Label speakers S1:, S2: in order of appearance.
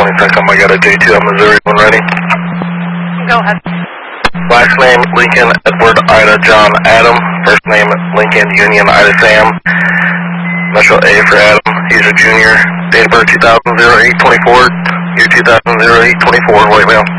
S1: 22nd. I got a J2 on Missouri when ready.
S2: Go ahead.
S1: Last name, Lincoln, Edward, Ida, John, Adam. First name, Lincoln, Union, Ida, Sam. Initial A for Adam. He's a junior. Date of birth 2000-08-24. Year 2000-08-24. White male.